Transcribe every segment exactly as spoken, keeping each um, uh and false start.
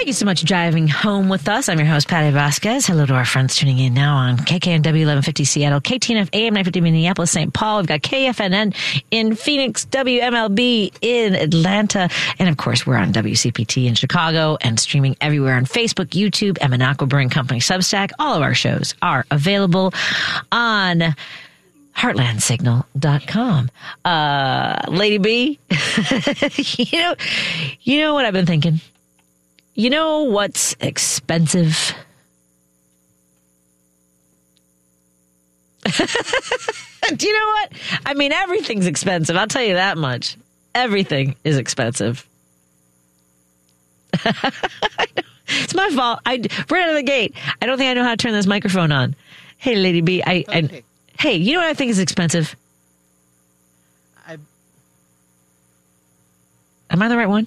you so much for driving home with us. I'm your host, Patty Vasquez. Hello to our friends tuning in now on K K N W eleven fifty Seattle, K T N F A M nine fifty Minneapolis, Saint Paul. We've got K F N N in Phoenix, W M L B in Atlanta. And of course, we're on W C P T in Chicago and streaming everywhere on Facebook, YouTube, and Minocqua Brewing Company Substack. All of our shows are available on heartland signal dot com. Uh, Lady B, you know, you know what I've been thinking? You know what's expensive? Do you know what? I mean, everything's expensive. I'll tell you that much. Everything is expensive. It's my fault. I right out of the gate. I don't think I know how to turn this microphone on. Hey, Lady B, I, okay. I hey, you know what I think is expensive? I, Am I the right one?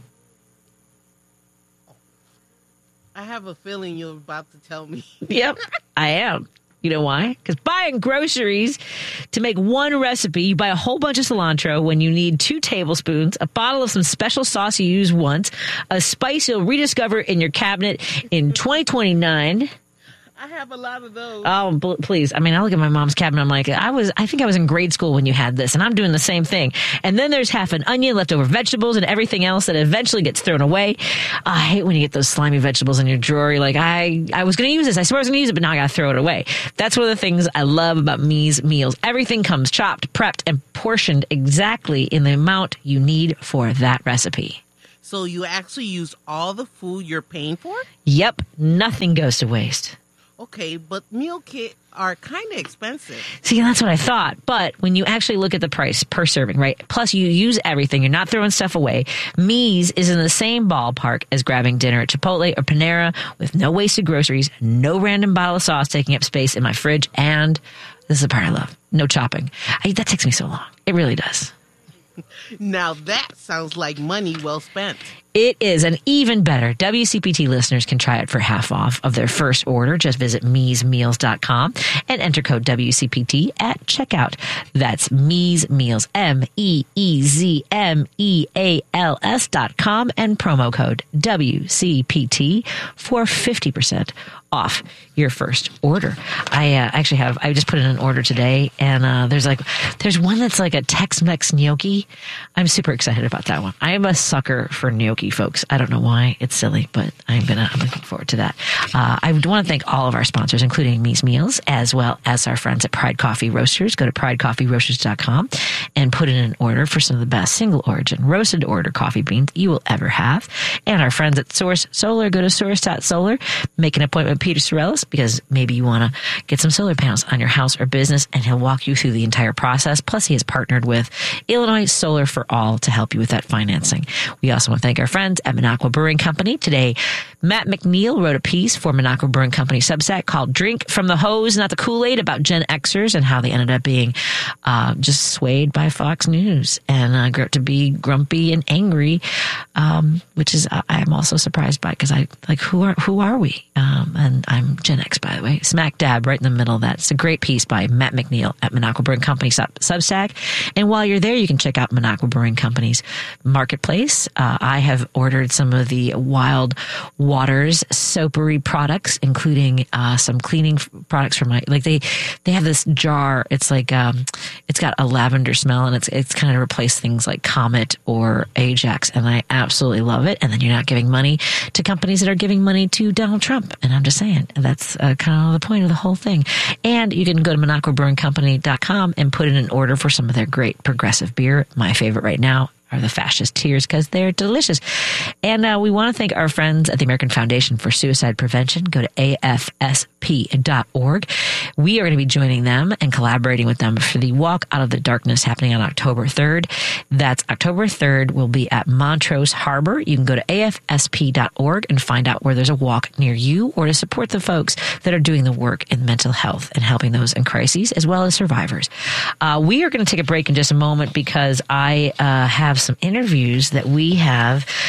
I have a feeling you're about to tell me. Yep, I am. You know why? Because buying groceries to make one recipe, you buy a whole bunch of cilantro when you need two tablespoons, a bottle of some special sauce you use once, a spice you'll rediscover in your cabinet in twenty twenty-nine. I have a lot of those. Oh, please. I mean, I look at my mom's cabinet. I'm like, I was, I think I was in grade school when you had this, and I'm doing the same thing. And then there's half an onion, leftover vegetables, and everything else that eventually gets thrown away. I hate when you get those slimy vegetables in your drawer. You're like, I, I was going to use this. I swear I was going to use it, but now I got to throw it away. That's one of the things I love about Me's Meals. Everything comes chopped, prepped, and portioned exactly in the amount you need for that recipe. So you actually use all the food you're paying for? Yep. Nothing goes to waste. Okay, but meal kits are kind of expensive. See, that's what I thought. But when you actually look at the price per serving, right? Plus, you use everything. You're not throwing stuff away. Me's is in the same ballpark as grabbing dinner at Chipotle or Panera with no wasted groceries, no random bottle of sauce taking up space in my fridge, and this is the part I love, no chopping. I, that takes me so long. It really does. Now that sounds like money well spent. It is, and even better, W C P T listeners can try it for half off of their first order. Just visit me's meals dot com and enter code W C P T at checkout. That's Me's Meals, M E E Z M E A L S dot com, and promo code W C P T for fifty percent off your first order. I uh, actually have, I just put in an order today, and uh, there's like, there's one that's like a Tex-Mex gnocchi. I'm super excited about that one. I am a sucker for gnocchi, folks. I don't know why. It's silly, but I'm gonna, I'm looking forward to that. Uh, I want to thank all of our sponsors, including Me's Meals, as well as our friends at Pride Coffee Roasters. Go to pride coffee roasters dot com and put in an order for some of the best single origin roasted order coffee beans you will ever have. And our friends at Source Solar. Go to source dot solar. Make an appointment with Peter Sorellis, because maybe you want to get some solar panels on your house or business, and he'll walk you through the entire process. Plus, he has partnered with Illinois Solar for All to help you with that financing. We also want to thank our friends at Minocqua Brewing Company. Today, Matt McNeil wrote a piece for Minocqua Brewing Company Substack called Drink from the Hose, Not the Kool-Aid, about Gen Xers and how they ended up being uh, just swayed by Fox News and uh, grew up to be grumpy and angry, um, which is uh, I'm also surprised by, because I like, who are who are we? Um, and I'm Gen X, by the way, smack dab right in the middle of that. It's a great piece by Matt McNeil at Minocqua Brewing Company Sub- Substack. And while you're there, you can check out Minocqua Brewing Company's marketplace. Uh, I have ordered some of the Wild Waters soapery products, including uh, some cleaning products for my, like they, they have this jar. It's like, um, it's got a lavender smell, and it's, it's kind of replaced things like Comet or Ajax. And I absolutely love it. And then you're not giving money to companies that are giving money to Donald Trump. And I'm just saying, that's uh, kind of the point of the whole thing. And you can go to minocqua brewing company dot com and put in an order for some of their great progressive beer. My favorite right now are the Fascist Tears, because they're delicious. And uh, we want to thank our friends at the American Foundation for Suicide Prevention. Go to A F S P dot org. We are going to be joining them and collaborating with them for the Walk Out of the Darkness happening on October third. That's October third. We'll be at Montrose Harbor. You can go to A F S P dot org and find out where there's a walk near you, or to support the folks that are doing the work in mental health and helping those in crises as well as survivors. Uh, we are going to take a break in just a moment, because I uh, have some interviews that we have pre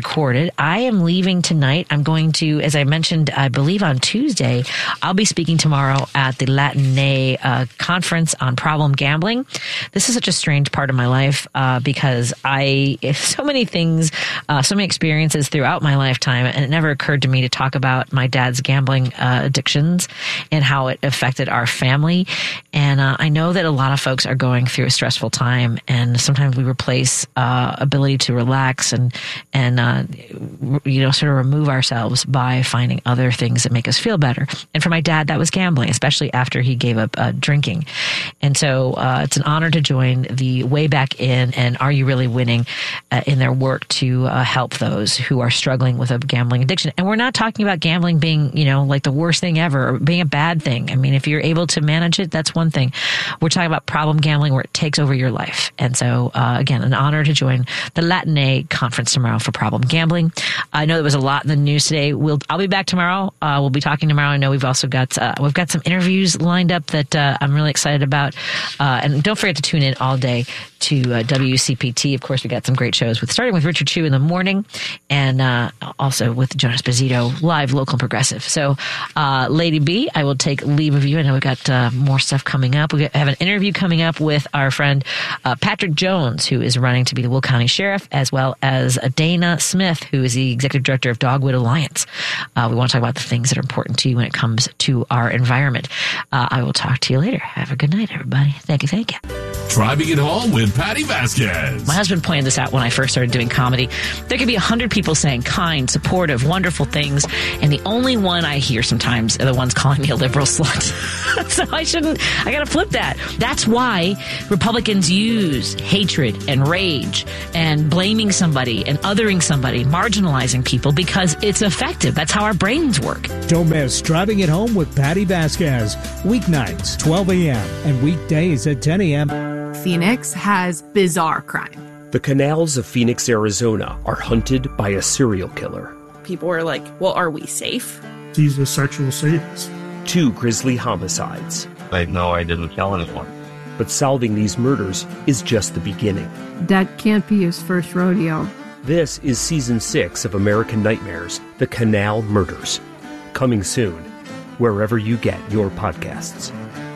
recorded. I am leaving tonight. I'm going to, as I mentioned, I believe on Tuesday, I'll be speaking tomorrow at the Latinay uh, conference on problem gambling. This is such a strange part of my life uh, because I, so many things, uh, so many experiences throughout my lifetime, and it never occurred to me to talk about my dad's gambling uh, addictions and how it affected our family. And uh, I know that a lot of folks are going through a stressful time, and sometimes we replace uh, ability to relax and and uh, you know sort of remove ourselves by finding other things that make us feel better. And for my dad, that was gambling, especially after he gave up uh, drinking. And so uh, it's an honor to join the Way Back In and Are You Really Winning uh, in their work to uh, help those who are struggling with a gambling addiction. And we're not talking about gambling being, you know, like the worst thing ever or being a bad thing. I mean, if you're able to manage it, that's one thing. We're talking about problem gambling where it takes over your life. And so, uh, again, an honor to join the Latinay conference tomorrow for problem gambling. I know there was a lot in the news today. We'll, I'll be back tomorrow. Uh, we'll be talking tomorrow. I know we've also got, uh, we've got some interviews lined up that uh, I'm really excited about. Uh, and don't forget to tune in all day to uh, W C P T. Of course, we got some great shows with starting with Richard Chu in the morning and uh, also with Jonas Bazito, live, local, and progressive. So, uh, Lady B, I will take leave of you. I know we've got uh, more stuff coming up. We have an interview coming up with our friend uh, Patrick Jones, who is running to be the Will County Sheriff, as well as uh, Dana Smith, who is the Executive Director of Dogwood Alliance. Uh, we want to talk about the things that are important to you when it comes to our environment. Uh, I will talk to you later. Have a good night, everybody. Thank you, thank you. Driving It Home with Patty Vasquez. My husband pointed this out when I first started doing comedy. There could be a hundred people saying kind, supportive, wonderful things, and the only one I hear sometimes are the ones calling me a liberal slut. So I shouldn't, I gotta flip that. That's why Republicans use hatred and rage and blaming somebody and othering somebody, marginalizing people, because it's effective. That's how our brains work. Don't miss Driving It Home with Patty Vasquez. Weeknights, twelve a.m. and weekdays at ten a.m. Phoenix has bizarre crime. The canals of Phoenix, Arizona are hunted by a serial killer. People are like, well, are we safe? He's a sexual sadist. Two grisly homicides. I know I didn't kill anyone. But solving these murders is just the beginning. That can't be his first rodeo. This is season six of American Nightmares, The Canal Murders. Coming soon, wherever you get your podcasts.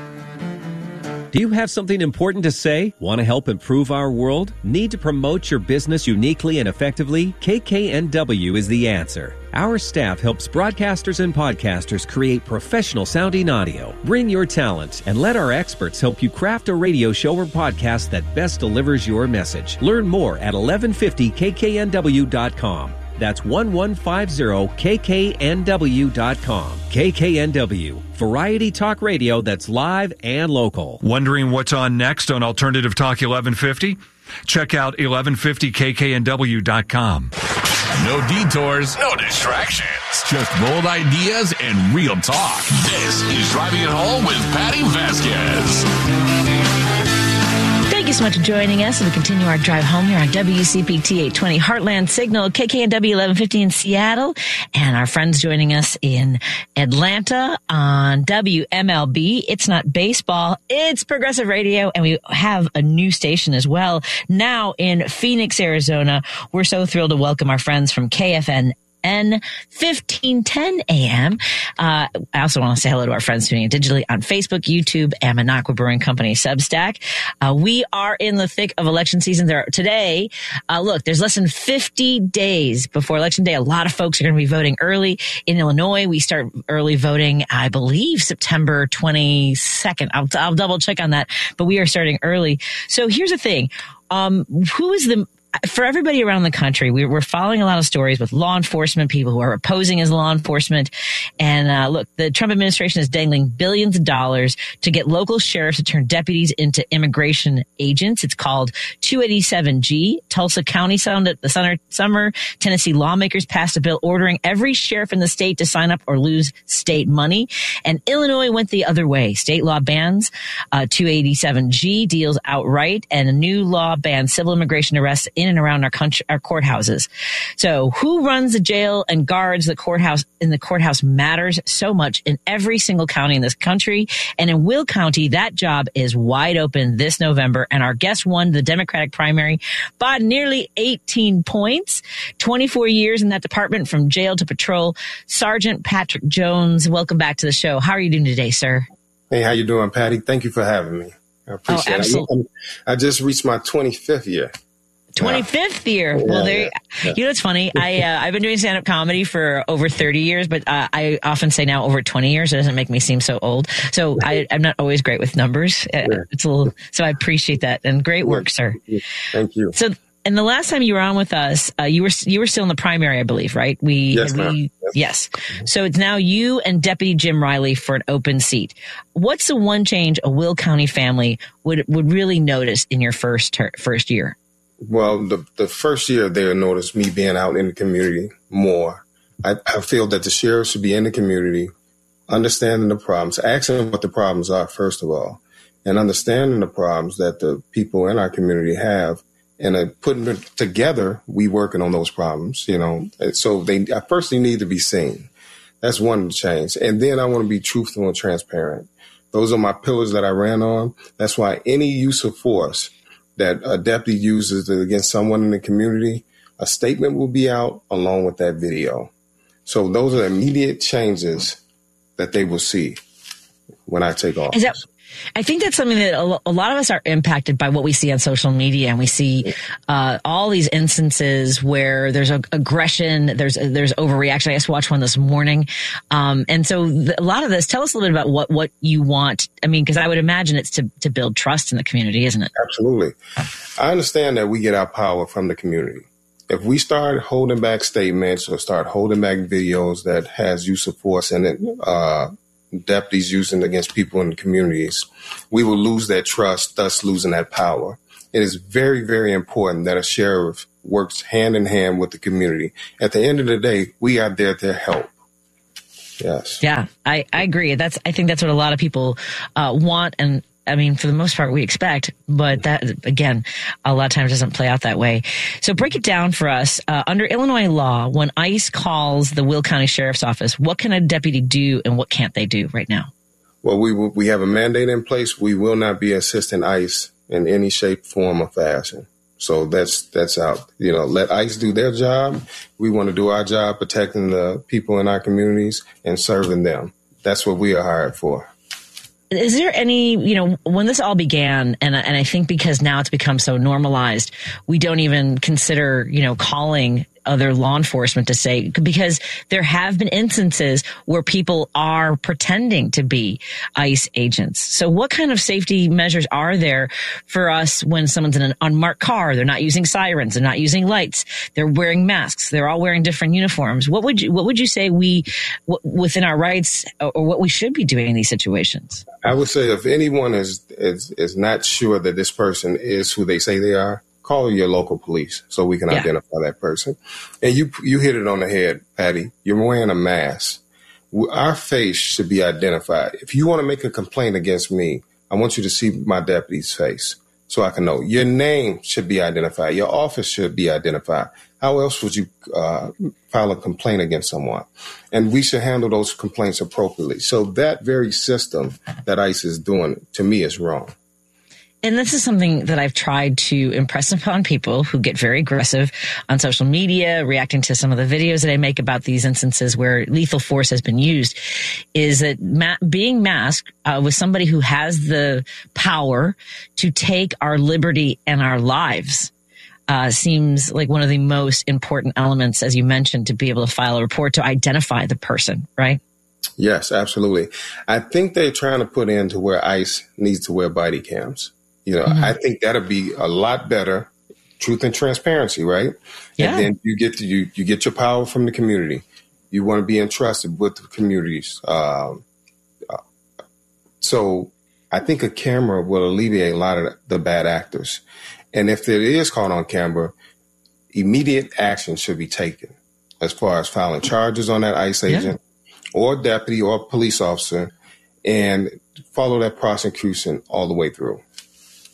Do you have something important to say? Want to help improve our world? Need to promote your business uniquely and effectively? K K N W is the answer. Our staff helps broadcasters and podcasters create professional sounding audio. Bring your talent and let our experts help you craft a radio show or podcast that best delivers your message. Learn more at eleven fifty K K N W dot com. That's eleven fifty K K N W dot com. K K N W, variety talk radio that's live and local. Wondering what's on next on Alternative Talk eleven fifty? Check out eleven fifty K K N W dot com. No detours, no distractions. Just bold ideas and real talk. This is Driving It Home with Patty Vasquez. Thank you so much for joining us as we continue our drive home here on W C P T eight twenty Heartland Signal, K K N W eleven fifty in Seattle, and our friends joining us in Atlanta on W M L B. It's not baseball, it's progressive radio, and we have a new station as well now in Phoenix, Arizona. We're so thrilled to welcome our friends from K F N N fifteen ten A M. Uh, I also want to say hello to our friends tuning in digitally on Facebook, YouTube, and Minocqua Brewing Company Substack. Uh, we are in the thick of election season. There today, uh, look, there's less than fifty days before Election Day. A lot of folks are going to be voting early. In Illinois, we start early voting, I believe, September twenty-second. I'll, I'll double check on that, but we are starting early. So here's the thing. Um, who is the For everybody around the country, we're following a lot of stories with law enforcement, people who are opposing as law enforcement. And uh, look, the Trump administration is dangling billions of dollars to get local sheriffs to turn deputies into immigration agents. It's called two eighty-seven G. Tulsa County sound at the summer. Tennessee lawmakers passed a bill ordering every sheriff in the state to sign up or lose state money. And Illinois went the other way. State law bans uh, two eighty-seven G, deals outright, and a new law bans civil immigration arrests in in and around our country, our courthouses. So who runs the jail and guards the courthouse in the courthouse matters so much in every single county in this country. And in Will County, that job is wide open this November. And our guest won the Democratic primary by nearly eighteen points, twenty-four years in that department from jail to patrol. Sergeant Patrick Jones, welcome back to the show. How are you doing today, sir? Hey, how you doing, Patty? Thank you for having me. I appreciate oh, absolutely. it. I, I just reached my twenty-fifth year. twenty-fifth year. Yeah, well, there, yeah. You know, it's funny. I, uh, I've been doing stand-up comedy for over thirty years, but uh, I often say now over twenty years. It doesn't make me seem so old. So I, I'm not always great with numbers. Yeah. It's a little, so I appreciate that. And great work, sir. Thank you. So, and the last time you were on with us, uh, you were you were still in the primary, I believe, right? We, yes, we yes. yes. So it's now you and Deputy Jim Riley for an open seat. What's the one change a Will County family would would really notice in your first ter- first year? Well, the the first year they'll notice me being out in the community more. I, I feel that the sheriff should be in the community, understanding the problems, asking what the problems are, first of all, and understanding the problems that the people in our community have. And uh, putting it together, we working on those problems, you know. And so they I personally need to be seen. That's one change. And then I want to be truthful and transparent. Those are my pillars that I ran on. That's why any use of force that a deputy uses against someone in the community, a statement will be out along with that video. So those are immediate changes that they will see when I take office. Is that- I think that's something that a lot of us are impacted by what we see on social media, and we see uh, all these instances where there's a, aggression, there's there's overreaction. I just watched one this morning, um, and so the, a lot of this. Tell us a little bit about what what you want. I mean, because I would imagine it's to to build trust in the community, isn't it? Absolutely. I understand that we get our power from the community. If we start holding back statements or start holding back videos that has use of force in it. Uh, deputies using against people in the communities, we will lose that trust, thus losing that power. It is very, very important that a sheriff works hand in hand with the community. At the end of the day, we are there to help. Yes. Yeah, I, I agree. That's I think that's what a lot of people uh, want, and I mean, for the most part, we expect, but that, again, a lot of times doesn't play out that way. So break it down for us. Uh, under Illinois law, when ICE calls the Will County Sheriff's Office, what can a deputy do and what can't they do right now? Well, we we have a mandate in place. We will not be assisting ICE in any shape, form, or fashion. So that's that's out. You know, let ICE do their job. We want to do our job protecting the people in our communities and serving them. That's what we are hired for. Is there any, you know, when this all began, and and I think because now it's become so normalized, we don't even consider, you know, calling other law enforcement to say, because there have been instances where people are pretending to be ICE agents. So what kind of safety measures are there for us when someone's in an unmarked car? They're not using sirens, they're not using lights, they're wearing masks, they're all wearing different uniforms. What would you, what would you say we, w- within our rights, or what we should be doing in these situations? I would say if anyone is, is, is not sure that this person is who they say they are, call your local police so we can yeah. identify that person. And you you hit it on the head, Patty. You're wearing a mask. Our face should be identified. If you want to make a complaint against me, I want you to see my deputy's face so I can know. Your name should be identified. Your office should be identified. How else would you uh, file a complaint against someone? And we should handle those complaints appropriately. So that very system that ICE is doing, to me, is wrong. And this is something that I've tried to impress upon people who get very aggressive on social media, reacting to some of the videos that I make about these instances where lethal force has been used, is that ma- being masked uh, with somebody who has the power to take our liberty and our lives uh, seems like one of the most important elements, as you mentioned, to be able to file a report to identify the person, right? Yes, absolutely. I think they're trying to put into where ICE needs to wear body cams. You know, mm-hmm. I think that'll be a lot better, truth and transparency, right? Yeah. And then you get to, you you get your power from the community. You want to be entrusted with the communities. Um, uh, so I think a camera will alleviate a lot of the bad actors. And if it is caught on camera, immediate action should be taken as far as filing charges on that ICE agent yeah. or deputy or police officer, and follow that prosecution all the way through.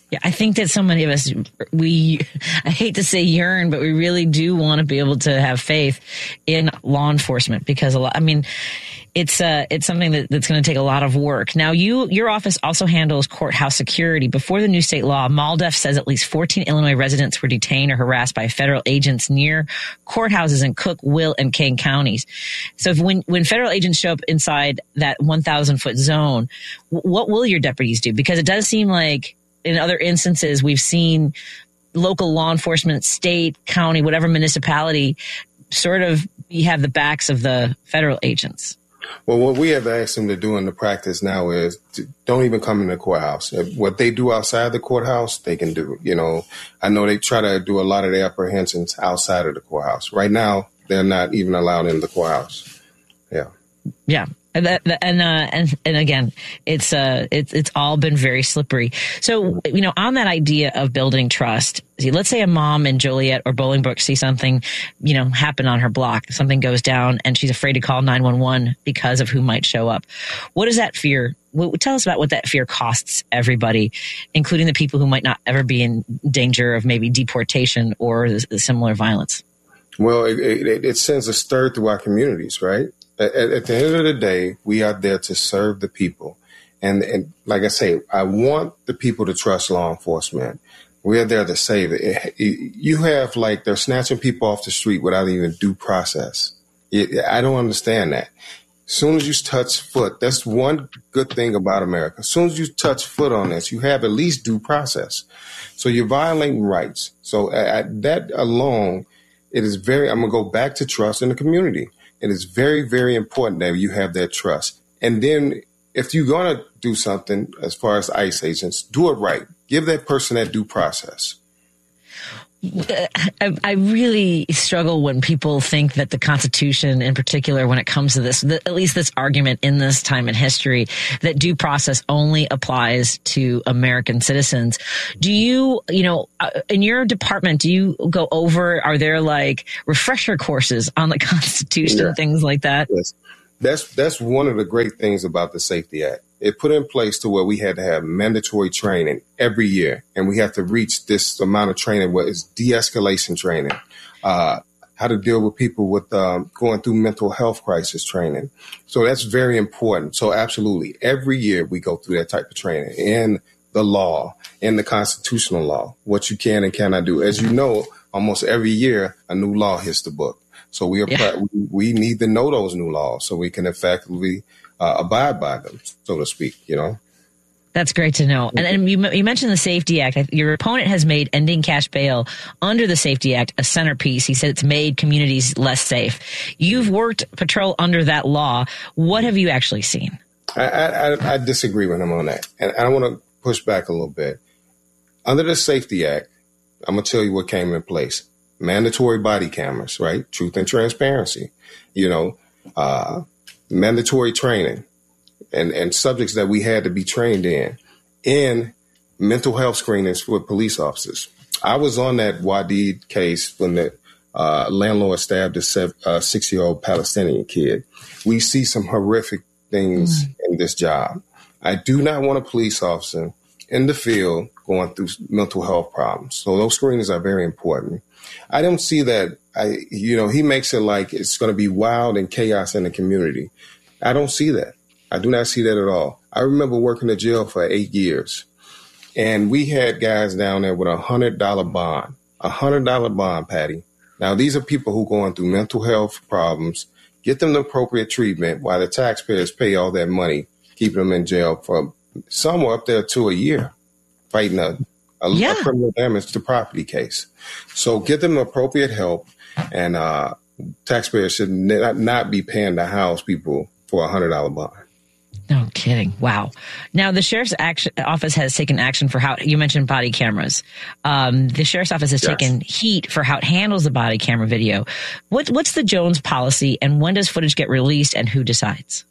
Yeah, I think that so many of us, we, I hate to say yearn, but we really do want to be able to have faith in law enforcement because a lot, I mean, it's uh, it's something that, that's going to take a lot of work. Now, you your office also handles courthouse security. Before the new state law, MALDEF says at least fourteen Illinois residents were detained or harassed by federal agents near courthouses in Cook, Will, and Kane counties. So if when, when federal agents show up inside that one thousand foot zone, what will your deputies do? Because it does seem like in other instances, we've seen local law enforcement, state, county, whatever municipality, sort of you have the backs of the federal agents. Well, what we have asked them to do in the practice now is to don't even come in the courthouse. What they do outside the courthouse, they can do. You know, I know they try to do a lot of their apprehensions outside of the courthouse. Right now, they're not even allowed in the courthouse. Yeah. Yeah. And that, and uh, and and again, it's uh, it's it's all been very slippery. So you know, on that idea of building trust, see, let's say a mom in Joliet or Bolingbrook see something, you know, happen on her block, something goes down, and she's afraid to call nine one one because of who might show up. What is that fear? What, tell us about what that fear costs everybody, including the people who might not ever be in danger of maybe deportation or the, the similar violence. Well, it, it, it sends a stir through our communities, right? At, at the end of the day, we are there to serve the people. And, and like I say, I want the people to trust law enforcement. We are there to save it. You have like they're snatching people off the street without even due process. It, I don't understand that. As soon as you touch foot, that's one good thing about America. As soon as you touch foot on this, you have at least due process. So you're violating rights. So at that alone, it is very, I'm going to go back to trust in the community. It is very, very important that you have that trust. And then if you're going to do something as far as ICE agents, do it right. Give that person that due process. I, I really struggle when people think that the Constitution, in particular, when it comes to this, the, at least this argument in this time in history, that due process only applies to American citizens. Do you, you know, in your department, do you go over, are there like refresher courses on the Constitution, yeah. things like that? Yes. That's, that's one of the great things about the Safety Act. It put in place to where we had to have mandatory training every year, and we have to reach this amount of training where it's de-escalation training, uh, how to deal with people with um, going through mental health crisis training. So that's very important. So absolutely, every year we go through that type of training in the law, in the constitutional law, what you can and cannot do. As you know, almost every year a new law hits the book. So we are yeah. we need to know those new laws so we can effectively uh, abide by them, so to speak, you know. That's great to know. And, and you, you mentioned the Safety Act. Your opponent has made ending cash bail under the Safety Act a centerpiece. He said it's made communities less safe. You've worked patrol under that law. What have you actually seen? I, I, I disagree with him on that. And I want to push back a little bit. Under the Safety Act, I'm going to tell you what came in place. Mandatory body cameras, right? Truth and transparency, you know, uh, mandatory training and, and subjects that we had to be trained in, in mental health screenings for police officers. I was on that Wadid case when the uh, landlord stabbed a uh, six-year-old Palestinian kid. We see some horrific things mm. in this job. I do not want a police officer in the field going through mental health problems. So those screenings are very important. I don't see that. I, you know, he makes it like it's going to be wild and chaos in the community. I don't see that. I do not see that at all. I remember working in jail for eight years, and we had guys down there with a hundred dollar bond, a hundred dollar bond, Patty. Now, these are people who are going through mental health problems. Get them the appropriate treatment while the taxpayers pay all that money, keeping them in jail for somewhere up there to a year, fighting a, a, yeah. a criminal damage to property case. So get them appropriate help, and uh, taxpayers should not, not be paying to house people for a hundred dollar bond. No kidding. Wow. Now, the sheriff's action, office has taken action for how you mentioned body cameras. Um, the sheriff's office has yes. taken heat for how it handles the body camera video. What, what's the Jones policy, and when does footage get released, and who decides?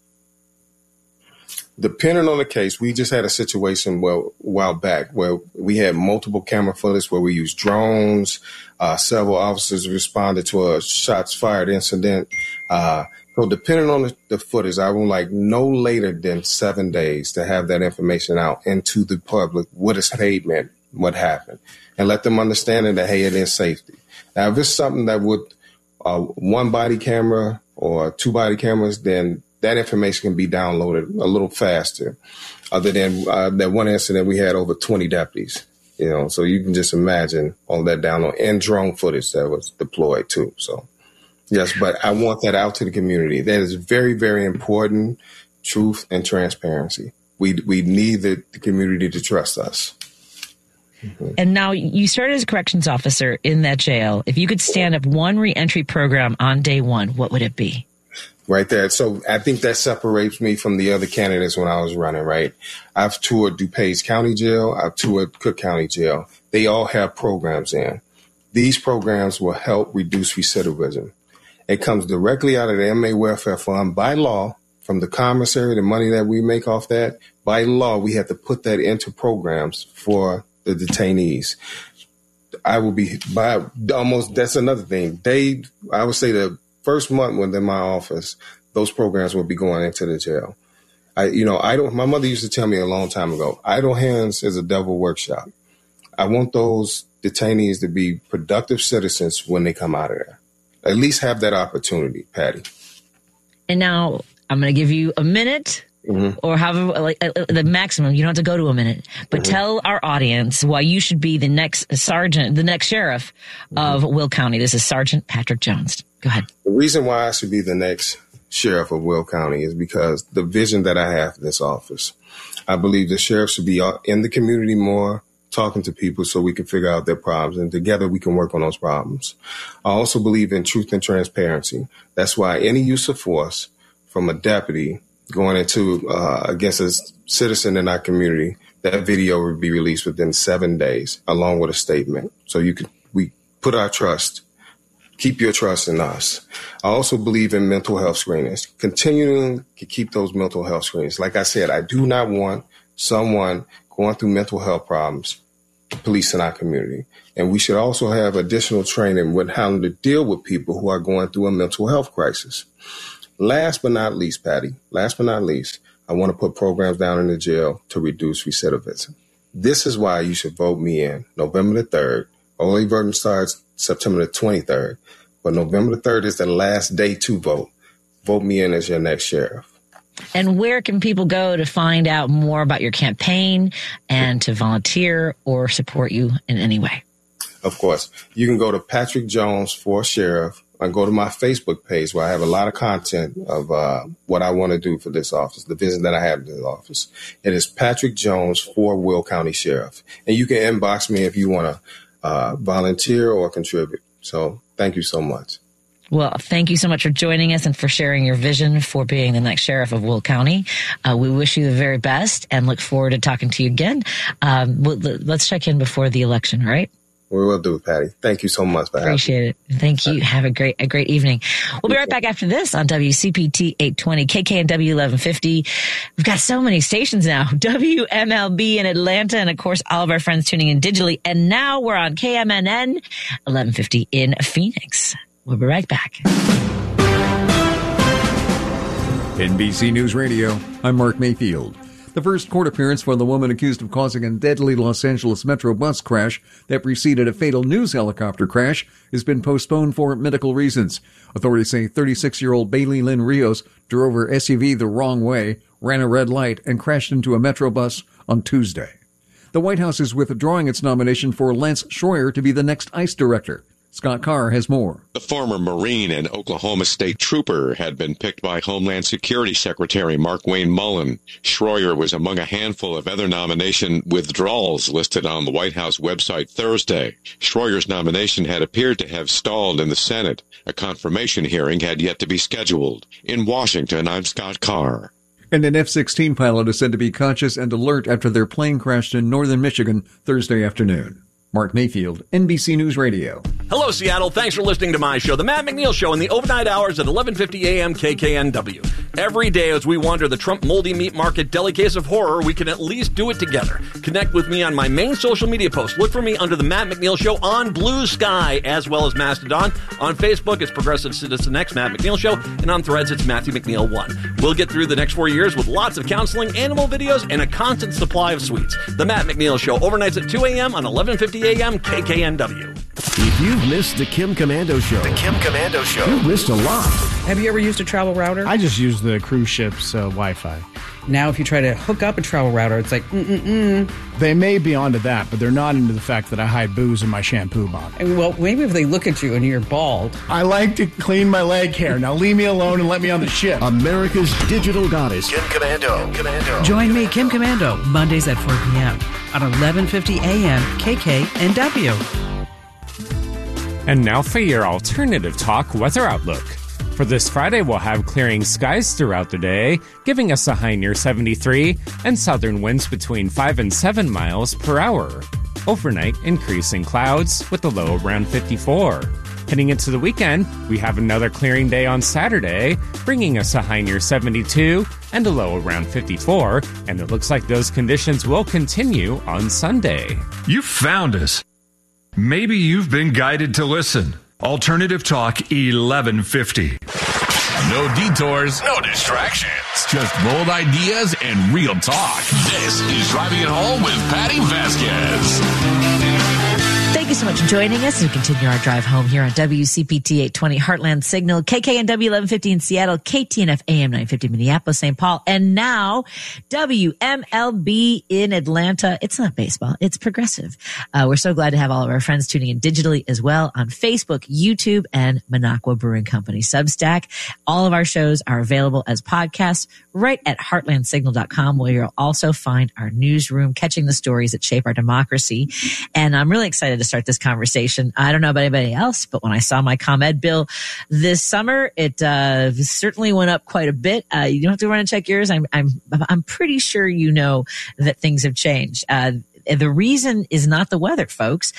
Depending on the case, we just had a situation well, a while back where we had multiple camera footage where we used drones. Uh, several officers responded to a shots fired incident. Uh, so depending on the, the footage, I would like no later than seven days to have that information out into the public. What is pavement? what happened and let them understand that, hey, it is safety. Now, if it's something that would uh, one body camera or two body cameras, then that information can be downloaded a little faster. Other than uh, that one incident, we had over twenty deputies, you know, so you can just imagine all that download and drone footage that was deployed too. So, yes, but I want that out to the community. That is very, very important, truth and transparency. We we need the, the community to trust us. Mm-hmm. And now you started as a corrections officer in that jail. If you could stand up one reentry program on day one, what would it be? Right there. So I think that separates me from the other candidates when I was running, right? I've toured DuPage County Jail. I've toured Cook County Jail. They all have programs in. These programs will help reduce recidivism. It comes directly out of the M A Welfare Fund by law, from the commissary, the money that we make off that. By law, we have to put that into programs for the detainees. I will be by almost, that's another thing. They, I would say the first month when they're in my office, those programs will be going into the jail. I, you know, I don't, my mother used to tell me a long time ago, idle hands is a devil workshop. I want those detainees to be productive citizens when they come out of there. At least have that opportunity, Patty. And now I'm going to give you a minute. Mm-hmm. Or however, like uh, the maximum. You don't have to go to a minute, but mm-hmm. tell our audience why you should be the next sergeant, the next sheriff mm-hmm. of Will County. This is Sergeant Patrick Jones. Go ahead. The reason why I should be the next sheriff of Will County is because the vision that I have for this office. I believe the sheriff should be in the community more, talking to people so we can figure out their problems, and together we can work on those problems. I also believe in truth and transparency. That's why any use of force from a deputy going into uh, against a citizen in our community, that video would be released within seven days, along with a statement. So you could we put our trust, keep your trust in us. I also believe in mental health screenings, continuing to keep those mental health screenings. Like I said, I do not want someone going through mental health problems policing our community. And we should also have additional training with how to deal with people who are going through a mental health crisis. Last but not least, Patty, last but not least, I want to put programs down in the jail to reduce recidivism. This is why you should vote me in November the third. Early voting starts September the twenty-third, but November the third is the last day to vote. Vote me in as your next sheriff. And where can people go to find out more about your campaign and to volunteer or support you in any way? Of course, you can go to Patrick Jones for Sheriff and go to my Facebook page where I have a lot of content of uh, what I want to do for this office, the vision that I have in this office. It is Patrick Jones for Will County Sheriff. And you can inbox me if you want to uh, volunteer or contribute. So thank you so much. Well, thank you so much for joining us and for sharing your vision for being the next sheriff of Will County. Uh, we wish you the very best and look forward to talking to you again. Um, we'll, let's check in before the election, right? We will do, Patty. Thank you so much for having me. Appreciate it. Thank you. Have a great, a great evening. We'll be right back after this on W C P T eight twenty, K K N W eleven fifty. We've got so many stations now. W M L B in Atlanta, and of course, all of our friends tuning in digitally. And now we're on K M N N eleven fifty in Phoenix. We'll be right back. N B C News Radio, I'm Mark Mayfield. The first court appearance for the woman accused of causing a deadly Los Angeles Metro bus crash that preceded a fatal news helicopter crash has been postponed for medical reasons. Authorities say thirty-six-year-old Bailey Lynn Rios drove her S U V the wrong way, ran a red light, and crashed into a Metro bus on Tuesday. The White House is withdrawing its nomination for Lance Schroyer to be the next ICE director. Scott Carr has more. The former Marine and Oklahoma State Trooper had been picked by Homeland Security Secretary Mark Wayne Mullen. Schroyer was among a handful of other nomination withdrawals listed on the White House website Thursday. Schroyer's nomination had appeared to have stalled in the Senate. A confirmation hearing had yet to be scheduled. In Washington, I'm Scott Carr. And an F sixteen pilot is said to be conscious and alert after their plane crashed in northern Michigan Thursday afternoon. Mark Mayfield, N B C News Radio. Hello, Seattle. Thanks for listening to my show, The Matt McNeil Show, in the overnight hours at eleven fifty a.m. K K N W. Every day as we wander the Trump moldy meat market deli case of horror, we can at least do it together. Connect with me on my main social media post. Look for me under The Matt McNeil Show on Blue Sky, as well as Mastodon. On Facebook, it's Progressive Citizen X, Matt McNeil Show, and on Threads, it's Matthew McNeil one. We'll get through the next four years with lots of counseling, animal videos, and a constant supply of sweets. The Matt McNeil Show, overnights at two a.m. on eleven fifty a.m. K K N W. If you've missed the Kim Komando Show, the Kim Komando Show, you've missed a lot. Have you ever used a travel router? I just use the cruise ship's uh, Wi-Fi. Now, if you try to hook up a travel router, it's like, mm-mm-mm. They may be onto that, but they're not into the fact that I hide booze in my shampoo bottle. I mean, well, maybe if they look at you and you're bald. I like to clean my leg hair. Now leave me alone and let me on the ship. America's digital goddess, Kim Komando. Komando. Join me, Kim Komando, Mondays at four p.m. on eleven fifty a.m. K K N W. And now for your alternative talk weather outlook. For this Friday, we'll have clearing skies throughout the day, giving us a high near seventy-three and southern winds between five and seven miles per hour. Overnight, increasing clouds with a low around fifty-four. Heading into the weekend, we have another clearing day on Saturday, bringing us a high near seventy-two and a low around fifty-four, and it looks like those conditions will continue on Sunday. You found us. Maybe you've been guided to listen. Alternative Talk eleven fifty. No detours, no distractions. Just bold ideas and real talk. This is Driving It Home with Patty Vasquez. Thank you so much for joining us as we continue our drive home here on W C P T eight twenty Heartland Signal, K K N W eleven fifty in Seattle, K T N F A M nine fifty Minneapolis, Saint Paul, and now W M L B in Atlanta. It's not baseball, it's progressive. Uh, we're so glad to have all of our friends tuning in digitally as well on Facebook, YouTube, and Minocqua Brewing Company Substack. All of our shows are available as podcasts right at heartland signal dot com, where you'll also find our newsroom catching the stories that shape our democracy. And I'm really excited to start this conversation. I don't know about anybody else, but when I saw my ComEd bill this summer, it uh, certainly went up quite a bit. Uh, you don't have to run and check yours. I'm I'm I'm pretty sure you know that things have changed. Uh, the reason is not the weather, folks.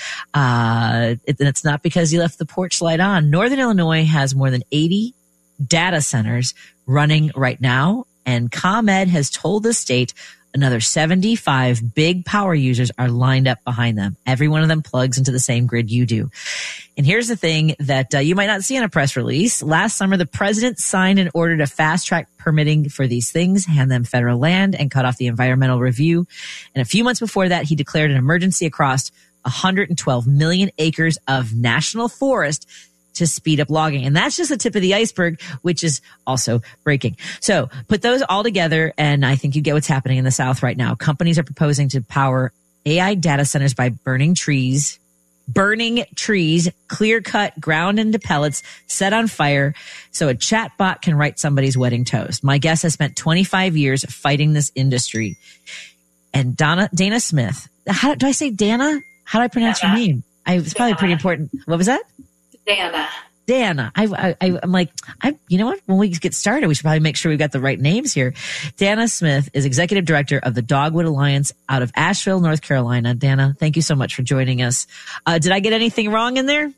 Uh, it, it's not because you left the porch light on. Northern Illinois has more than eighty data centers running right now, and ComEd has told the state another seventy-five big power users are lined up behind them. Every one of them plugs into the same grid you do. And here's the thing that uh, you might not see in a press release. Last summer, the president signed an order to fast track permitting for these things, hand them federal land, and cut off the environmental review. And a few months before that, he declared an emergency across one hundred twelve million acres of national forest to speed up logging. And that's just the tip of the iceberg, which is also breaking. So put those all together, and I think you get what's happening in the South right now. Companies are proposing to power A I data centers by burning trees, burning trees, clear cut, ground into pellets, set on fire, so a chat bot can write somebody's wedding toast. My guest has spent twenty-five years fighting this industry. And Donna, Dana Smith, how do I say Dana? How do I pronounce Dana. Your name? I, it's probably pretty important. What was that? Dana. Dana. I, I, I'm like, I, you know what? When we get started, we should probably make sure we've got the right names here. Dana Smith is executive director of the Dogwood Alliance out of Asheville, North Carolina. Dana, thank you so much for joining us. Uh, did I get anything wrong in there?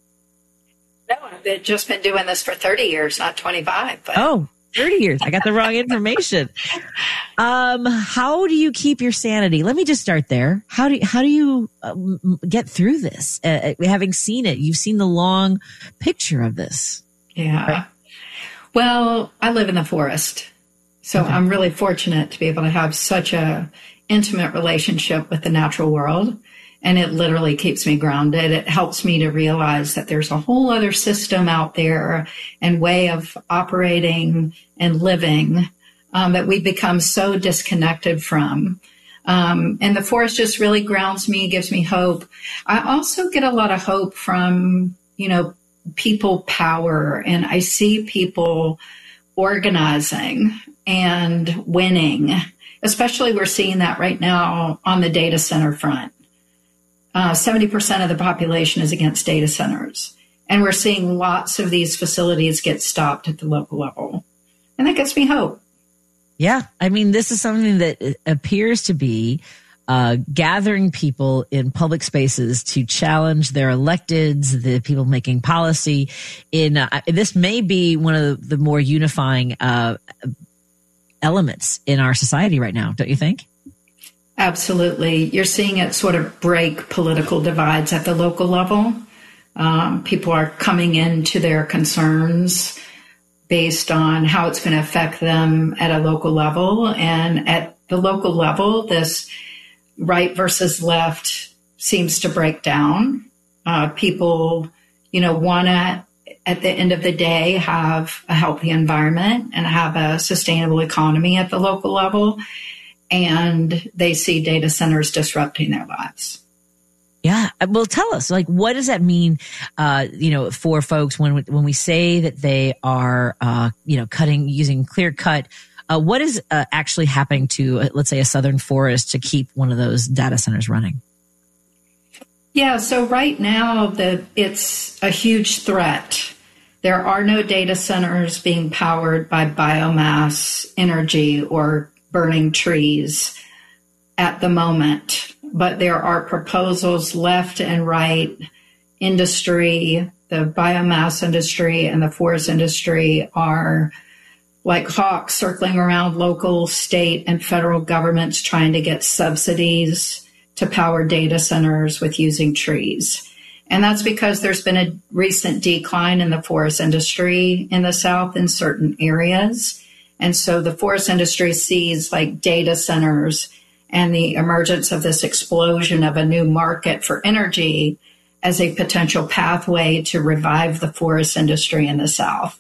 No, I've just been doing this for thirty years, not twenty-five. But. Oh, thirty years. I got the wrong information. Um, how do you keep your sanity? Let me just start there. How do you, how do you um, get through this? Uh, having seen it, you've seen the long picture of this. Yeah. Right? Well, I live in the forest, so okay. I'm really fortunate to be able to have such a intimate relationship with the natural world. And it literally keeps me grounded. It helps me to realize that there's a whole other system out there and way of operating and living um, that we've become so disconnected from. Um, and the forest just really grounds me, gives me hope. I also get a lot of hope from, you know, people power. And I see people organizing and winning. Especially we're seeing that right now on the data center front. Uh, seventy percent of the population is against data centers. And we're seeing lots of these facilities get stopped at the local level. And that gives me hope. Yeah. I mean, this is something that appears to be uh, gathering people in public spaces to challenge their electeds, the people making policy. In uh, this may be one of the, the more unifying uh, elements in our society right now, don't you think? Absolutely. You're seeing it sort of break political divides at the local level. Um, people are coming into their concerns based on how it's going to affect them at a local level. And at the local level, this right versus left seems to break down. Uh, people, you know, want to, at the end of the day, have a healthy environment and have a sustainable economy at the local level. And they see data centers disrupting their lives. Yeah. Well, tell us, like, what does that mean, uh, you know, for folks when, when we say that they are, uh, you know, cutting, using clear cut, uh, what is uh, actually happening to, uh, let's say, a southern forest to keep one of those data centers running? Yeah. So right now, the, it's a huge threat. There are no data centers being powered by biomass energy or burning trees at the moment. But there are proposals left and right. Industry, the biomass industry and the forest industry are like hawks circling around local, state, and federal governments trying to get subsidies to power data centers with using trees. And that's because there's been a recent decline in the forest industry in the South in certain areas. And so the forest industry sees like data centers and the emergence of this explosion of a new market for energy as a potential pathway to revive the forest industry in the South.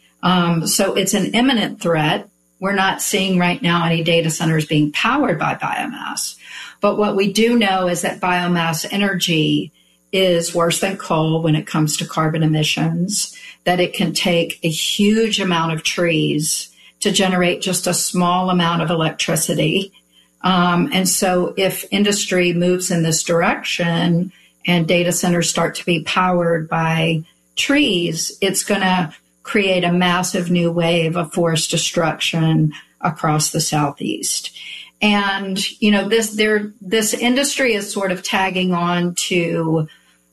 Um, so it's an imminent threat. We're not seeing right now any data centers being powered by biomass. But what we do know is that biomass energy is worse than coal when it comes to carbon emissions, that it can take a huge amount of trees to generate just a small amount of electricity. Um, and so if industry moves in this direction and data centers start to be powered by trees, it's going to create a massive new wave of forest destruction across the Southeast. And, you know, this there this industry is sort of tagging on to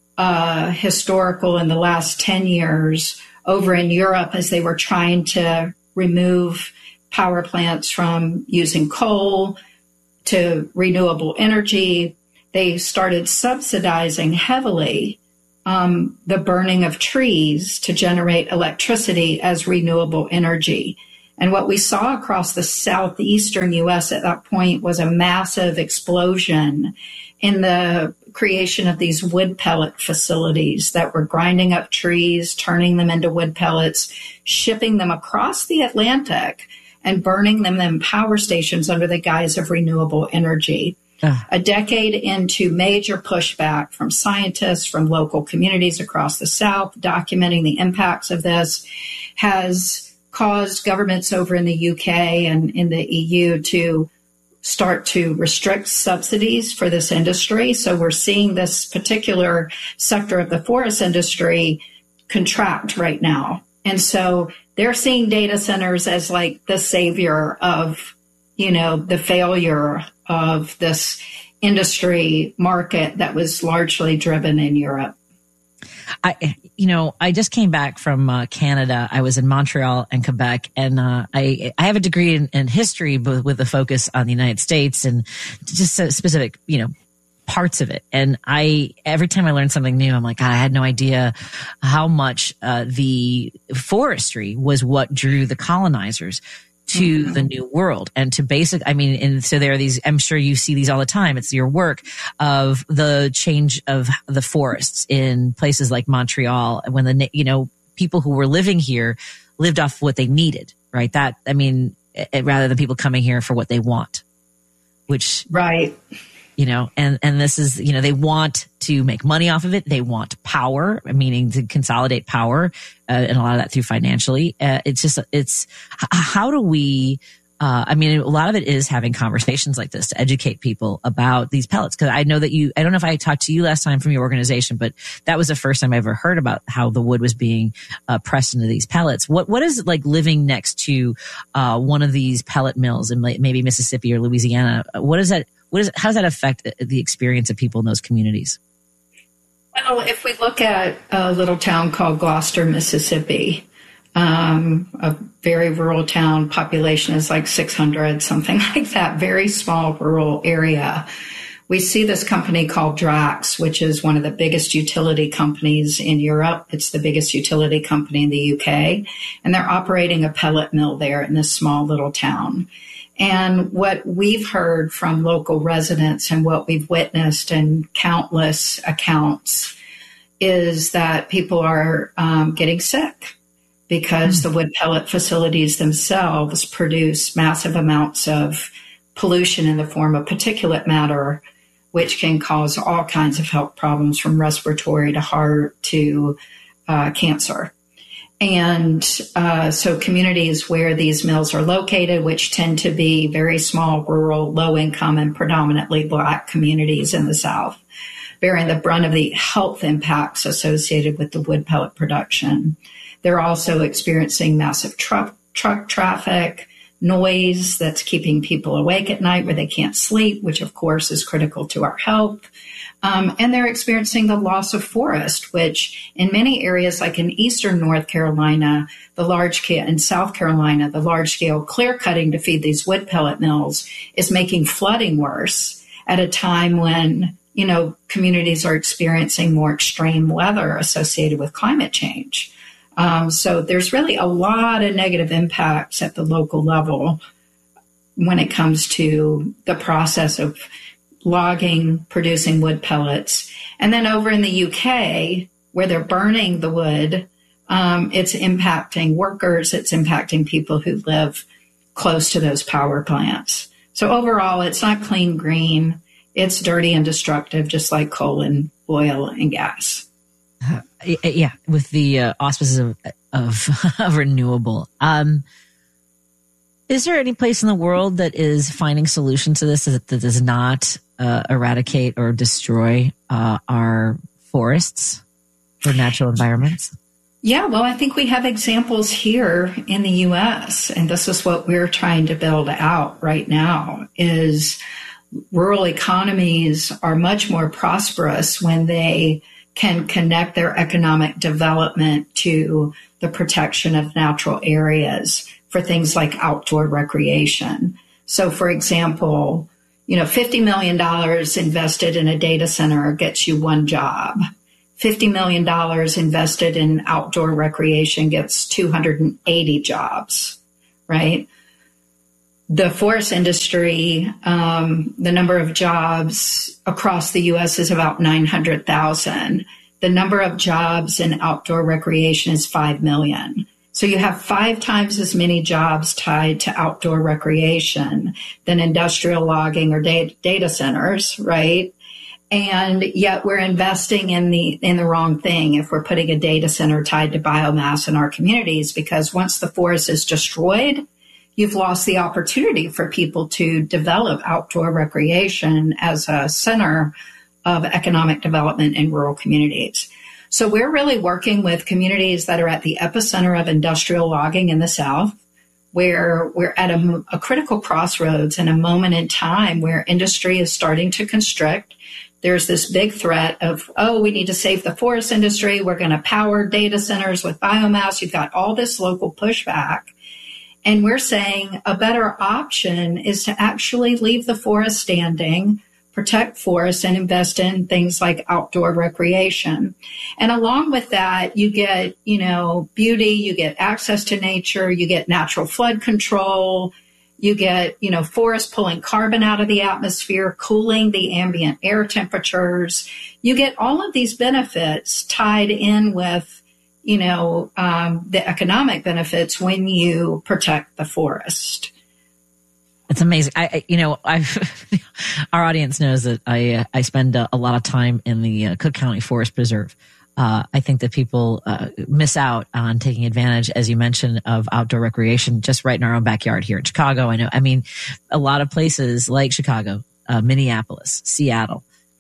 uh, historical in the last ten years over in Europe as they were trying to remove power plants from using coal to renewable energy. They started subsidizing heavily um, the burning of trees to generate electricity as renewable energy. And what we saw across the southeastern U S at that point was a massive explosion in the creation of these wood pellet facilities that were grinding up trees, turning them into wood pellets, shipping them across the Atlantic, and burning them in power stations under the guise of renewable energy. Uh. A decade into major pushback from scientists, from local communities across the South, documenting the impacts of this, has caused governments over in the U K and in the E U to start to restrict subsidies for this industry. So we're seeing this particular sector of the forest industry contract right now. And so they're seeing data centers as like the savior of, you know, the failure of this industry market that was largely driven in Europe. I, you know, I just came back from uh, Canada. I was in Montreal and Quebec, and uh, I I have a degree in, in history, but with a focus on the United States and just specific, you know, parts of it. And I, every time I learn something new, I'm like, God, I had no idea how much uh, the forestry was what drew the colonizers to mm-hmm. the New World and to basic, I mean, and so there are these, I'm sure you see these all the time. It's your work of the change of the forests in places like Montreal when the, you know, people who were living here lived off what they needed, right? That, I mean, it, rather than people coming here for what they want, which, right. You know, and, and this is, you know, they want to make money off of it. They want power, meaning to consolidate power, uh, and a lot of that through financially. Uh, it's just, it's, how do we, uh, I mean, a lot of it is having conversations like this to educate people about these pellets. Cause I know that you, I don't know if I talked to you last time from your organization, but that was the first time I ever heard about how the wood was being uh, pressed into these pellets. What, what is it like living next to, uh, one of these pellet mills in maybe Mississippi or Louisiana? What is that? what is, how does that affect the experience of people in those communities? Well, if we look at a little town called Gloucester, Mississippi, um, a very rural town, population is like six hundred, something like that, very small rural area. We see this company called Drax, which is one of the biggest utility companies in Europe. It's the biggest utility company in the U K, and they're operating a pellet mill there in this small little town. And what we've heard from local residents and what we've witnessed in countless accounts is that people are um, getting sick because mm. the wood pellet facilities themselves produce massive amounts of pollution in the form of particulate matter, which can cause all kinds of health problems from respiratory to heart to uh, cancer. And uh, so communities where these mills are located, which tend to be very small, rural, low-income, and predominantly Black communities in the South, bearing the brunt of the health impacts associated with the wood pellet production. They're also experiencing massive truck, truck traffic, noise that's keeping people awake at night where they can't sleep, which, of course, is critical to our health. Um, and they're experiencing the loss of forest, which in many areas, like in eastern North Carolina, the large scale, in South Carolina, the large scale clear cutting to feed these wood pellet mills is making flooding worse at a time when, you know, communities are experiencing more extreme weather associated with climate change. Um, so there's really a lot of negative impacts at the local level when it comes to the process of logging, producing wood pellets. And then over in the U K, where they're burning the wood, um, it's impacting workers, it's impacting people who live close to those power plants. So overall, it's not clean green. It's dirty and destructive, just like coal and oil and gas. Uh, yeah, with the uh, auspices of, of, of renewable. Um, is there any place in the world that is finding solutions to this that, that does not uh, eradicate or destroy uh, our forests or natural environments? Yeah, well, I think we have examples here in the U S, and this is what we're trying to build out right now, is rural economies are much more prosperous when they can connect their economic development to the protection of natural areas for things like outdoor recreation. So, for example, you know, fifty million dollars invested in a data center gets you one job. fifty million dollars invested in outdoor recreation gets two hundred eighty jobs, right? The forest industry, um, the number of jobs across the U S is about nine hundred thousand. The number of jobs in outdoor recreation is five million. So you have five times as many jobs tied to outdoor recreation than industrial logging or data, data centers, right? And yet we're investing in the in the wrong thing if we're putting a data center tied to biomass in our communities, because once the forest is destroyed, you've lost the opportunity for people to develop outdoor recreation as a center of economic development in rural communities. So we're really working with communities that are at the epicenter of industrial logging in the South, where we're at a, a critical crossroads and a moment in time where industry is starting to constrict. There's this big threat of, oh, we need to save the forest industry. We're going to power data centers with biomass. You've got all this local pushback. And we're saying a better option is to actually leave the forest standing, protect forests, and invest in things like outdoor recreation. And along with that, you get, you know, beauty, you get access to nature, you get natural flood control, you get, you know, forests pulling carbon out of the atmosphere, cooling the ambient air temperatures. You get all of these benefits tied in with, you know, um, the economic benefits when you protect the forest. It's amazing. I, I you know, I've our audience knows that I uh, I spend a, a lot of time in the uh, Cook County Forest Preserve. Uh, I think that people uh, miss out on taking advantage, as you mentioned, of outdoor recreation just right in our own backyard here in Chicago. I know. I mean, a lot of places like Chicago, uh, Minneapolis, Seattle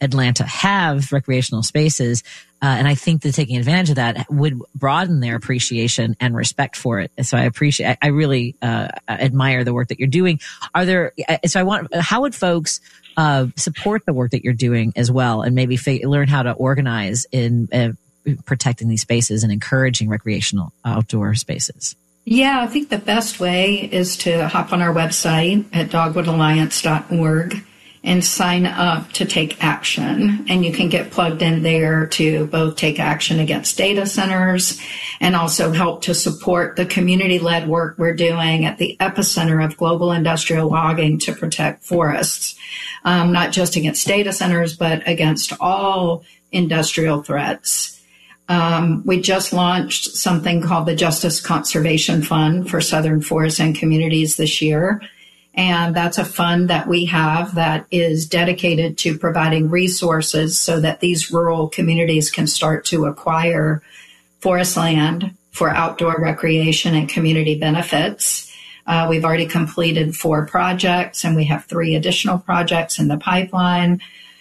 Atlanta have recreational spaces. Uh, and I think that taking advantage of that would broaden their appreciation and respect for it. So I appreciate, I really uh, admire the work that you're doing. Are there, so I want, how would folks uh, support the work that you're doing as well, and maybe fa- learn how to organize in uh, protecting these spaces and encouraging recreational outdoor spaces? Yeah, I think the best way is to hop on our website at dogwood alliance dot org and sign up to take action. And you can get plugged in there to both take action against data centers and also help to support the community-led work we're doing at the epicenter of global industrial logging to protect forests, um, not just against data centers, but against all industrial threats. Um, we just launched something called the Justice Conservation Fund for Southern Forests and Communities this year. And that's a fund that we have that is dedicated to providing resources so that these rural communities can start to acquire forest land for outdoor recreation and community benefits. Uh, we've already completed four projects, and we have three additional projects in the pipeline.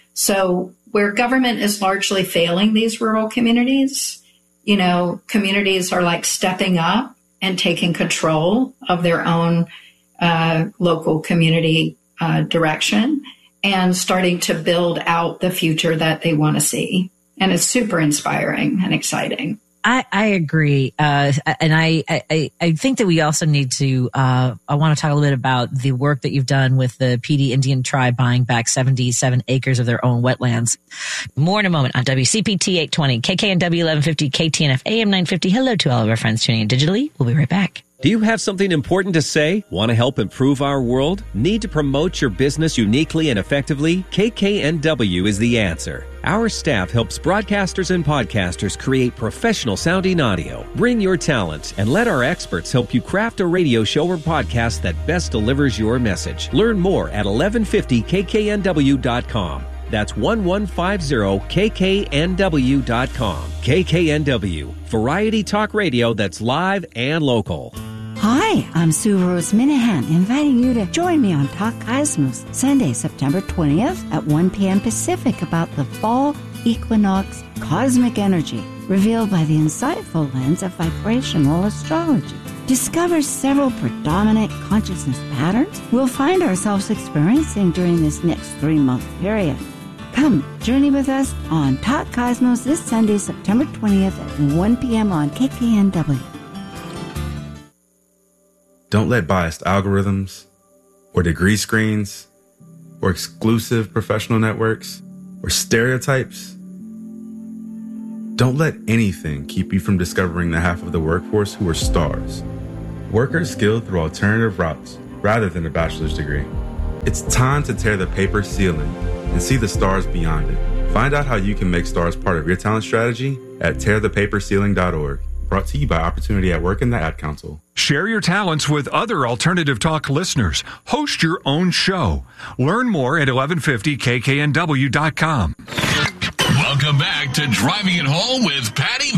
So where government is largely failing these rural communities, you know, communities are like stepping up and taking control of their own Uh, local community uh, direction and starting to build out the future that they want to see. And it's super inspiring and exciting. I, I agree. Uh, and I, I, I think that we also need to, uh, I want to talk a little bit about the work that you've done with the Pee Dee Indian tribe buying back seventy-seven acres of their own wetlands. More in a moment on W C P T eight twenty, K K N W eleven fifty, K T N F A M nine fifty. Hello to all of our friends tuning in digitally. We'll be right back. Do you have something important to say? Want to help improve our world? Need to promote your business uniquely and effectively? K K N W is the answer. Our staff helps broadcasters and podcasters create professional sounding audio. Bring your talent and let our experts help you craft a radio show or podcast that best delivers your message. Learn more at eleven fifty K K N W dot com. That's eleven fifty K K N W dot com. K K N W, variety talk radio that's live and local. Hi, I'm Sue Rose Minahan, inviting you to join me on Talk Cosmos, Sunday, September twentieth at one p.m. Pacific about the fall equinox cosmic energy, revealed by the insightful lens of vibrational astrology. Discover several predominant consciousness patterns we'll find ourselves experiencing during this next three-month period. Come, journey with us on Talk Cosmos this Sunday, September twentieth at one p.m. on K K N W. Don't let biased algorithms or degree screens or exclusive professional networks or stereotypes. Don't let anything keep you from discovering the half of the workforce who are stars. Workers skilled through alternative routes rather than a bachelor's degree. It's time to tear the paper ceiling and see the stars beyond it. Find out how you can make stars part of your talent strategy at tear the paper ceiling dot org. Brought to you by Opportunity at Work and the Ad Council. Share your talents with other Alternative Talk listeners. Host your own show. Learn more at eleven fifty K K N W dot com. Welcome back to Driving It Home with Patty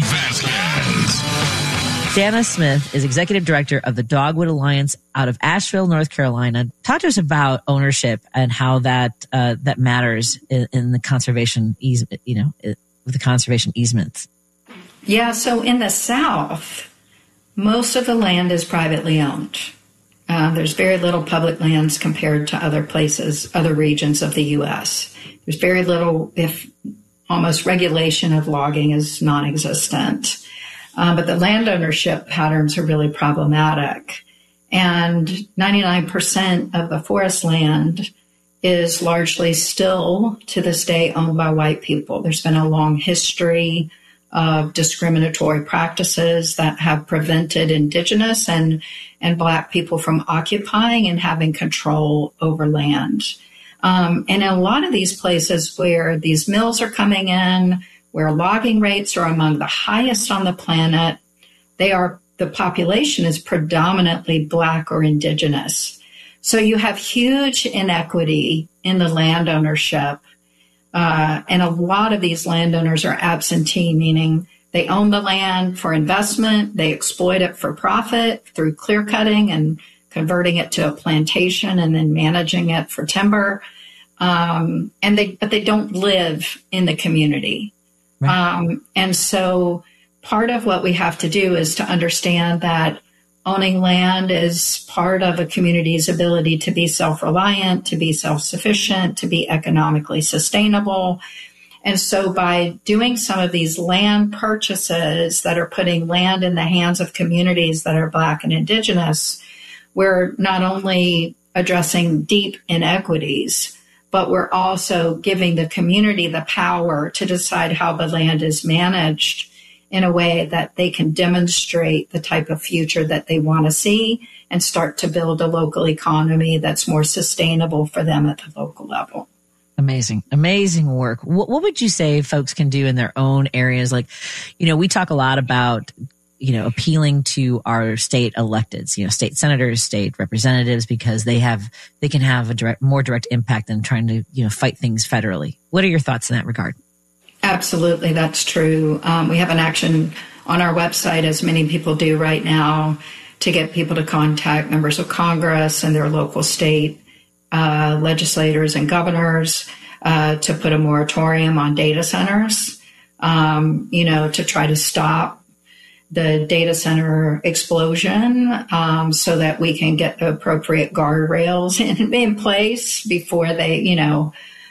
Vasquez. Dana Smith is Executive Director of the Dogwood Alliance out of Asheville, North Carolina. Talk to us about ownership and how that uh, that matters in, in the conservation easement, you know, with the conservation easements. Yeah, so in the South, most of the land is privately owned. Uh, there's very little public lands compared to other places, other regions of the U S. There's very little, if almost regulation of logging is non-existent. Uh, but the land ownership patterns are really problematic. And ninety-nine percent of the forest land is largely still, to this day, owned by white people. There's been a long history of discriminatory practices that have prevented indigenous and, and Black people from occupying and having control over land. Um, and in a lot of these places where these mills are coming in, where logging rates are among the highest on the planet, they are, the population is predominantly Black or indigenous. So you have huge inequity in the land ownership. Uh, and a lot of these landowners are absentee, meaning they own the land for investment, they exploit it for profit through clear cutting and converting it to a plantation and then managing it for timber. Um, and they, but they don't live in the community. Right. Um, and so part of what we have to do is to understand that owning land is part of a community's ability to be self-reliant, to be self-sufficient, to be economically sustainable. And so by doing some of these land purchases that are putting land in the hands of communities that are Black and Indigenous, we're not only addressing deep inequities, but we're also giving the community the power to decide how the land is managed in a way that they can demonstrate the type of future that they want to see and start to build a local economy that's more sustainable for them at the local level. Amazing, amazing work. What, what would you say folks can do in their own areas? Like, you know, we talk a lot about, you know, appealing to our state electeds, you know, state senators, state representatives, because they have, they can have a direct, more direct impact than trying to, you know, fight things federally. What are your thoughts in that regard? Absolutely, that's true. Um, we have an action on our website, as many people do right now, to get people to contact members of Congress and their local state uh, legislators and governors uh, to put a moratorium on data centers, um, you know, to try to stop the data center explosion um, so that we can get the appropriate guardrails in, in place before they, you know,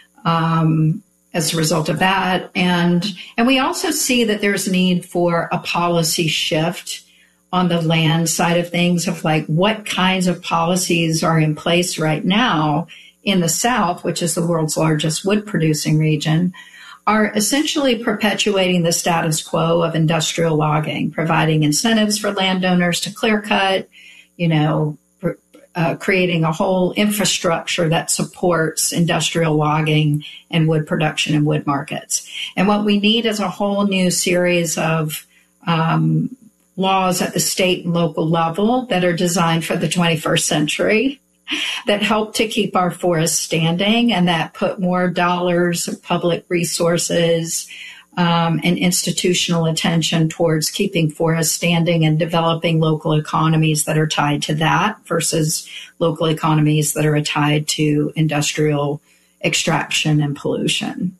um, as a result of that. And, and we also see that there's need for a policy shift on the land side of things, of like what kinds of policies are in place right now in the South, which is the world's largest wood producing region, are essentially perpetuating the status quo of industrial logging, providing incentives for landowners to clear cut, you know, Uh, creating a whole infrastructure that supports industrial logging and wood production and wood markets. And what we need is a whole new series of um, laws at the state and local level that are designed for the twenty-first century, that help to keep our forests standing and that put more dollars of public resources Um, and institutional attention towards keeping forests standing and developing local economies that are tied to that versus local economies that are tied to industrial extraction and pollution.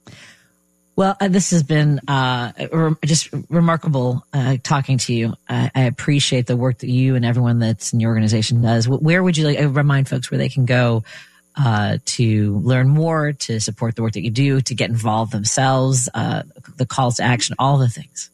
Well, uh, this has been uh, re- just remarkable uh, talking to you. I, I appreciate the work that you and everyone that's in your organization does. Where would you like to remind folks where they can go Uh, to learn more, to support the work that you do, to get involved themselves, uh, the calls to action, all the things?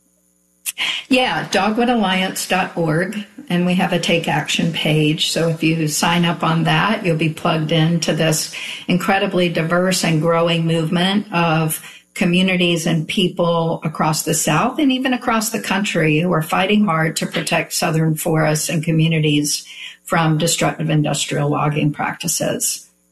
Yeah, dogwood alliance dot org, and we have a take action page. So if you sign up on that, you'll be plugged into this incredibly diverse and growing movement of communities and people across the South and even across the country who are fighting hard to protect Southern forests and communities from destructive industrial logging practices.